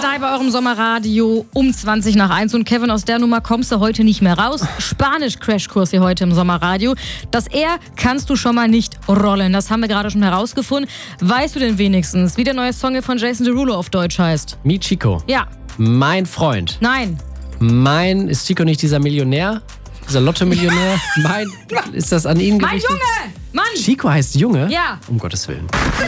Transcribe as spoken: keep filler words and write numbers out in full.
drei bei eurem Sommerradio um zwanzig nach eins. Und Kevin, aus der Nummer kommst du heute nicht mehr raus. Spanisch-Crashkurs hier heute im Sommerradio. Das R kannst du schon mal nicht rollen. Das haben wir gerade schon herausgefunden. Weißt du denn wenigstens, wie der neue Song von Jason Derulo auf Deutsch heißt? Mi Chico. Ja. Mein Freund. Nein. Mein, ist Chico nicht dieser Millionär? Dieser Lotto-Millionär? Mein, ist das an ihn Mein gerichtet? Junge! Mann! Chico heißt Junge? Ja. Um Gottes Willen.